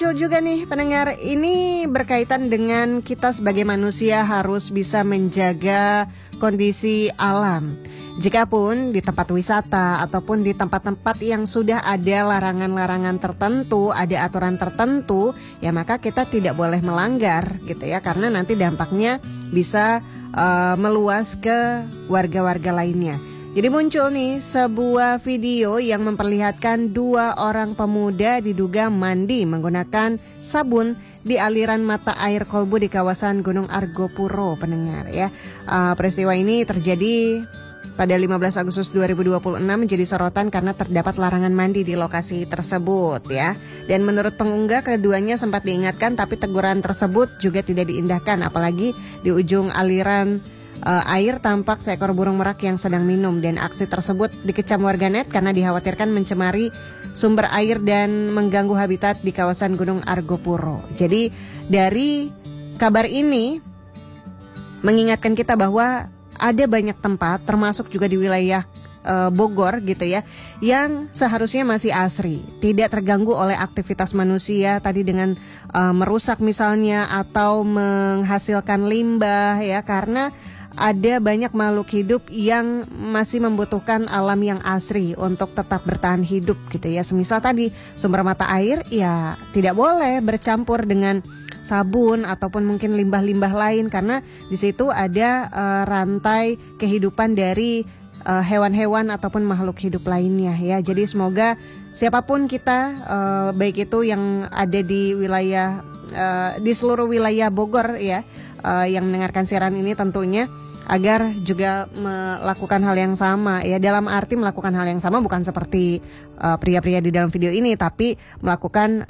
Muncul juga nih pendengar, ini berkaitan dengan kita sebagai manusia harus bisa menjaga kondisi alam. Jikapun di tempat wisata ataupun di tempat-tempat yang sudah ada larangan-larangan tertentu, ada aturan tertentu, ya maka kita tidak boleh melanggar gitu ya, karena nanti dampaknya bisa meluas ke warga-warga lainnya. Jadi muncul nih sebuah video yang memperlihatkan dua orang pemuda diduga mandi menggunakan sabun di aliran mata air Kolbu di kawasan Gunung Argopuro, pendengar ya. Peristiwa ini terjadi pada 15 Agustus 2026 menjadi sorotan karena terdapat larangan mandi di lokasi tersebut ya. Dan menurut pengunggah, keduanya sempat diingatkan tapi teguran tersebut juga tidak diindahkan, apalagi di ujung aliran air tampak seekor burung merak yang sedang minum, dan aksi tersebut dikecam warganet karena dikhawatirkan mencemari sumber air dan mengganggu habitat di kawasan Gunung Argopuro. Jadi dari kabar ini mengingatkan kita bahwa ada banyak tempat termasuk juga di wilayah Bogor gitu ya, yang seharusnya masih asri, tidak terganggu oleh aktivitas manusia tadi dengan merusak misalnya atau menghasilkan limbah ya, karena ada banyak makhluk hidup yang masih membutuhkan alam yang asri untuk tetap bertahan hidup gitu ya. Semisal tadi sumber mata air ya tidak boleh bercampur dengan sabun ataupun mungkin limbah-limbah lain, karena di situ ada rantai kehidupan dari hewan-hewan ataupun makhluk hidup lainnya ya. Jadi semoga siapapun kita, baik itu yang ada di wilayah di seluruh wilayah Bogor ya, yang mendengarkan siaran ini tentunya agar juga melakukan hal yang sama ya, dalam arti melakukan hal yang sama bukan seperti pria-pria di dalam video ini, tapi melakukan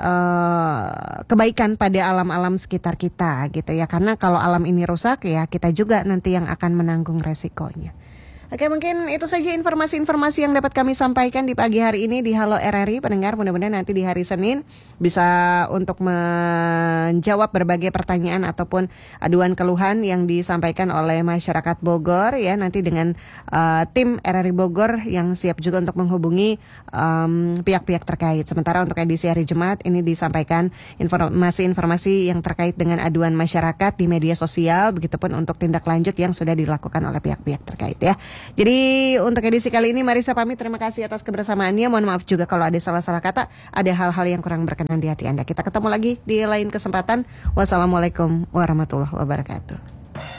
kebaikan pada alam-alam sekitar kita gitu ya, karena kalau alam ini rusak ya kita juga nanti yang akan menanggung resikonya. Oke, mungkin itu saja informasi-informasi yang dapat kami sampaikan di pagi hari ini di Halo RRI. Pendengar, mudah-mudahan nanti di hari Senin bisa untuk menjawab berbagai pertanyaan ataupun aduan keluhan yang disampaikan oleh masyarakat Bogor ya, nanti dengan tim RRI Bogor yang siap juga untuk menghubungi pihak-pihak terkait. Sementara untuk edisi hari Jumat ini disampaikan informasi-informasi yang terkait dengan aduan masyarakat di media sosial, begitupun untuk tindak lanjut yang sudah dilakukan oleh pihak-pihak terkait ya. Jadi untuk edisi kali ini Marisa pamit, terima kasih atas kebersamaannya. Mohon maaf juga kalau ada salah-salah kata, ada hal-hal yang kurang berkenan di hati Anda. Kita ketemu lagi di lain kesempatan. Wassalamualaikum warahmatullahi wabarakatuh.